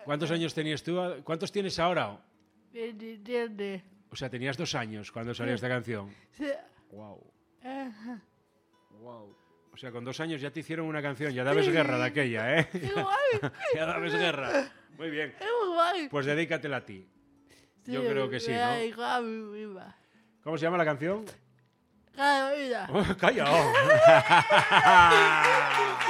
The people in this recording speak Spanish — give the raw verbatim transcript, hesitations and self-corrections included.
¿Cuántos años tenías tú? ¿Cuántos tienes ahora? veintisiete. O sea, tenías dos años cuando salió esta canción. Sí. Wow. Ajá. Wow. O sea, con dos años ya te hicieron una canción. Ya dabes guerra de aquella, ¿eh? Igual. Ya dabes guerra. Muy bien. Igual. Pues dedícatela a ti. Yo Sí, creo que sí, me ¿no? da igual a mi prima. ¿Cómo se llama la canción? Carolina. ¡Calla!